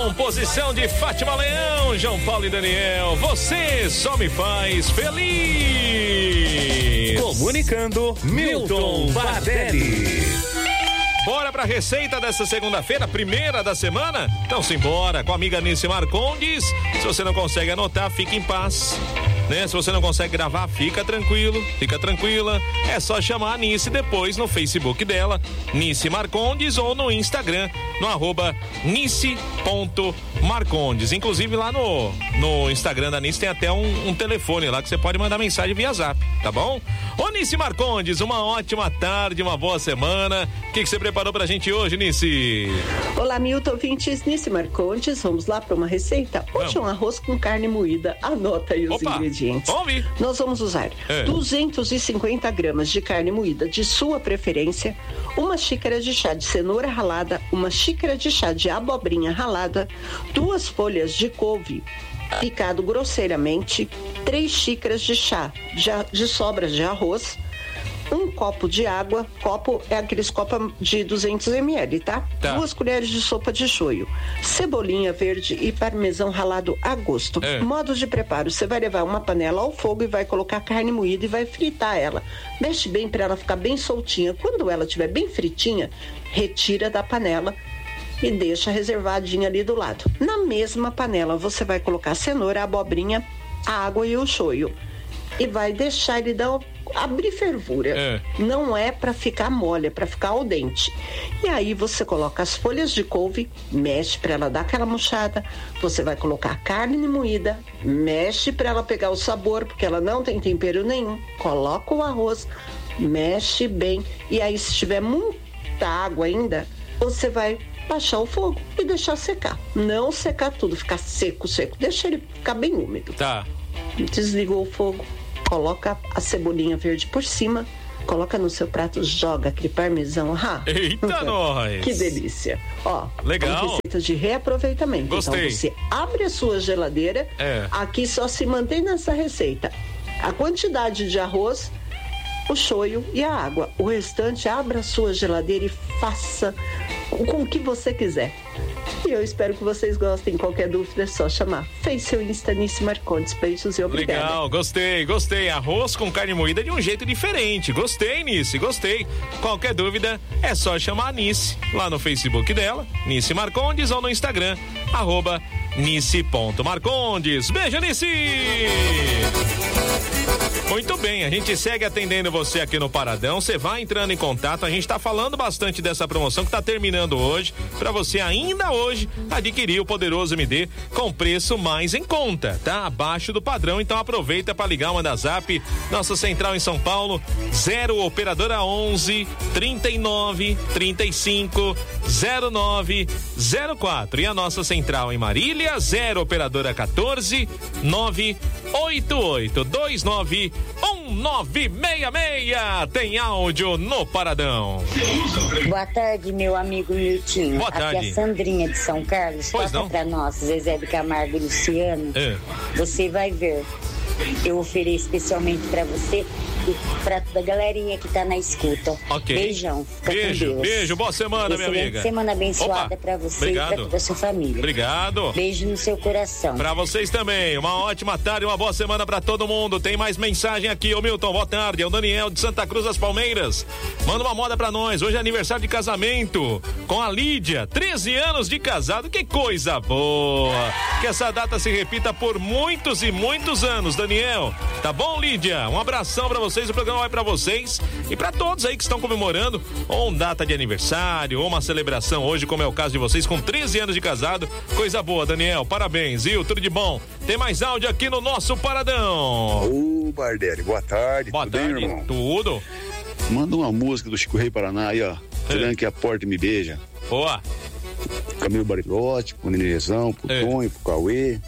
composição de Fátima Leão, João Paulo e Daniel. Você só me faz feliz. Comunicando, Milton Bardelli. Bora pra receita dessa segunda-feira, primeira da semana? Então simbora, com a amiga Nice Marcondes. Se você não consegue anotar, fique em paz. Se você não consegue gravar, fica tranquilo, fica tranquila. É só chamar a Nice depois no Facebook dela, Nice Marcondes, ou no Instagram, no @nice.marcondes. Inclusive lá no Instagram da Nice tem até um telefone lá que você pode mandar mensagem via Zap, tá bom? Ô Nice Marcondes, uma ótima tarde, uma boa semana. O que você preparou pra gente hoje, Nice? Olá, Milton ouvintes, Nice Marcondes. Vamos lá para uma receita? Hoje é um arroz com carne moída. Anota aí os ingredientes. Nós vamos usar 250 gramas de carne moída de sua preferência, uma xícara de chá de cenoura ralada, uma xícara de chá de abobrinha ralada, 2 folhas de couve picado grosseiramente, 3 xícaras de chá de sobras de arroz, 1 copo de água, copo é aqueles copos de 200 ml, tá? 2 colheres de sopa de shoyu, cebolinha verde e parmesão ralado a gosto. Modos de preparo: você vai levar uma panela ao fogo e vai colocar a carne moída e vai fritar ela. Mexe bem para ela ficar bem soltinha. Quando ela estiver bem fritinha, retira da panela e deixa reservadinha ali do lado. Na mesma panela você vai colocar a cenoura, a abobrinha, a água e o shoyu. E vai deixar ele abrir fervura. Não é para ficar mole, é para ficar al dente. E aí você coloca as folhas de couve, mexe para ela dar aquela murchada. Você vai colocar a carne moída, mexe para ela pegar o sabor, porque ela não tem tempero nenhum. Coloca o arroz, mexe bem. E aí, se tiver muita água ainda, você vai baixar o fogo e deixar secar. Não secar tudo, ficar seco. Deixa ele ficar bem úmido. Desligou o fogo, coloca a cebolinha verde por cima, coloca no seu prato, joga aquele parmesão. Eita, nós! Que delícia! Legal. Uma receita de reaproveitamento. Gostei. Então você abre a sua geladeira, aqui só se mantém nessa receita a quantidade de arroz, o shoyu e a água. O restante, abra a sua geladeira e faça com o que você quiser. E eu espero que vocês gostem. Qualquer dúvida é só chamar. Fez seu Insta Nice Marcondes. Beijos e obrigada. Legal, gostei. Arroz com carne moída de um jeito diferente. Gostei, Nice, gostei. Qualquer dúvida é só chamar a Nice lá no Facebook dela, Nice Marcondes, ou no Instagram, @nice.marcondes. Beijo, Nice! Muito bem, a gente segue atendendo você aqui no Paradão. Você vai entrando em contato. A gente tá falando bastante dessa promoção que tá terminando hoje, para você ainda hoje adquirir o Poderoso MD com preço mais em conta, tá? Abaixo do padrão. Então aproveita para ligar uma da Zap, nossa central em São Paulo, 0 operadora 11 39 35 09 04, e a nossa central em Marília, 0 operadora 14 988 29 1966. Tem áudio no Paradão. Boa tarde, meu amigo Miltinho. Boa tarde. Aqui é a Sandrinha de São Carlos. Toca pra nós, Zezé de Camargo e Luciano. Você vai ver. Eu ofereço especialmente pra você e pra toda a galerinha que tá na escuta. Beijão. Fica com Deus. Beijo. Boa semana, minha amiga. Semana abençoada pra você e pra toda a sua família. Obrigado. Beijo no seu coração. Pra vocês também. Uma ótima tarde, uma boa semana pra todo mundo. Tem mais mensagem aqui. Ô Milton, boa tarde. É o Daniel de Santa Cruz das Palmeiras. Manda uma moda pra nós. Hoje é aniversário de casamento com a Lídia. 13 anos de casado. Que coisa boa. Que essa data se repita por muitos e muitos anos, Daniel. Tá bom, Lídia? Um abração pra vocês. O programa vai pra vocês e pra todos aí que estão comemorando ou data de aniversário ou uma celebração hoje, como é o caso de vocês, com 13 anos de casado. Coisa boa, Daniel. Parabéns, viu? Tudo de bom. Tem mais áudio aqui no nosso Paradão. Ô, Bardelli, boa tarde. Boa tarde, bem, irmão? Tudo. Manda uma música do Chico Rei Paraná aí, ó. Tranque a porta e me beija. Boa. Camilo Barilote, pro Nenezão, pro Tonho, pro Cauê.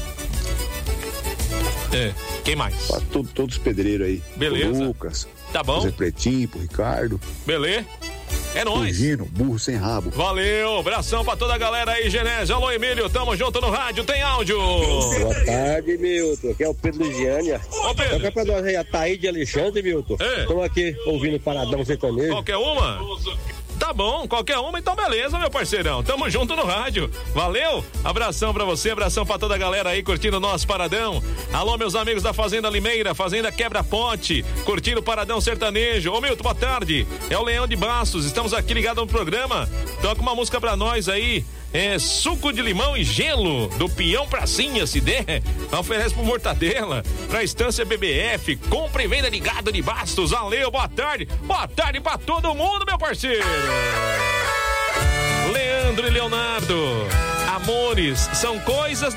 Quem mais? Pra todos os pedreiros aí. Beleza. Pro Lucas. Tá bom. Pro Zé Pretinho, pro Ricardo. Beleza. É nóis. Gino, burro sem rabo. Valeu, abração pra toda a galera aí, Genésio. Alô, Emílio, tamo junto no rádio, tem áudio. Boa tarde, Milton. Aqui é o Pedro Lugiânia. Ô, Pedro. Toca pra nós aí a Taíde Alexandre, Milton. Estamos aqui ouvindo Paradão Sertanejo. Qualquer uma? Tá bom, qualquer uma, então beleza, meu parceirão. Tamo junto no rádio. Valeu? Abração pra você, abração pra toda a galera aí curtindo o nosso Paradão. Alô, meus amigos da Fazenda Limeira, Fazenda Quebra-Ponte, curtindo o Paradão Sertanejo. Ô, Milton, boa tarde. É o Leão de Bastos, estamos aqui ligados no programa. Toca uma música pra nós aí. Suco de limão e gelo do Peão Pracinha, se der, oferece pro Mortadela, pra Estância BBF, compra e venda de gado de Bastos. Valeu, boa tarde pra todo mundo, meu parceiro. Leandro e Leonardo, amores são coisas